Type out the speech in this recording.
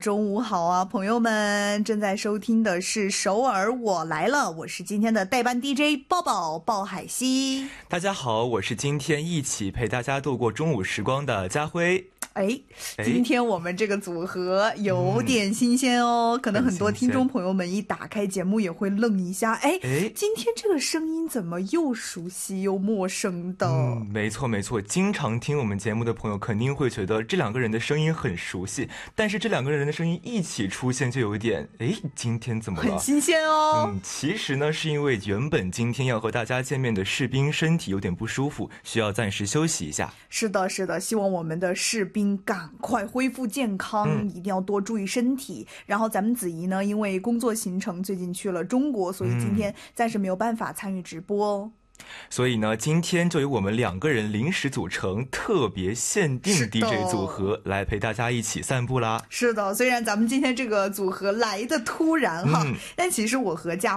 中午好啊，朋友们，正在收听的是首尔我来了，我是今天的代班 DJ 抱抱鲍海西。 大家好，我是今天一起陪大家度过中午时光的家辉。 今天我们这个组合有点新鲜哦，可能很多听众朋友们一打开节目也会愣一下，今天这个声音怎么又熟悉又陌生的？ 没错没错，经常听我们节目的朋友肯定会觉得这两个人的声音很熟悉，但是这两个人的声音一起出现就有一点，今天怎么了？ 很新鲜哦。 其实呢是因为原本今天要和大家见面的士兵身体有点不舒服，需要暂时休息一下。 是的是的，希望我们的士兵赶快恢复健康，一定要多注意身体。然后咱们子怡呢，因为工作行程最近去了中国，所以今天暂时没有办法参与直播哦。 所以呢，今天就由我们两个人临时组成特别限定 DJ 组合来陪大家一起散步啦。 是的，虽然咱们今天这个组合来的突然哈，但其实我和家